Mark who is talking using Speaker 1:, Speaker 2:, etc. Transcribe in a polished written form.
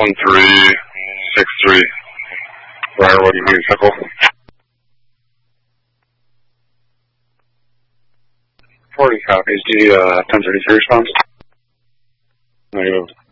Speaker 1: 1363. Wire 1 Green Circle. 40 copies. Do you 1033 response? Negative.